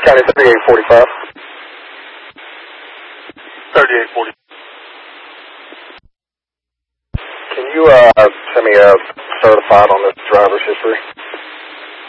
County 3845. 3840. Can you send me a certified on this driver's history?